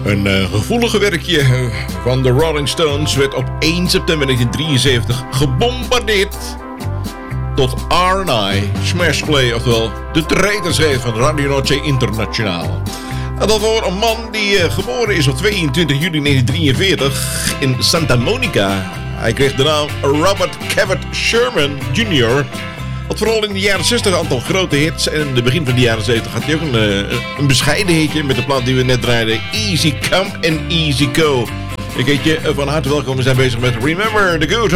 Een gevoelige werkje van de Rolling Stones werd op 1 september 1973 gebombardeerd tot R&I, Smash Play, oftewel de treiterschijf van Radio Noche Internationaal. En dat voor een man die geboren is op 22 juli 1943 in Santa Monica. Hij kreeg de naam Robert Cavett Sherman Jr., had vooral in de jaren 60 een aantal grote hits. En in het begin van de jaren 70 had hij ook een bescheiden hitje met de plaat die we net draaiden. Easy Come and Easy Go. Ik heet je van harte welkom. We zijn bezig met Remember the Good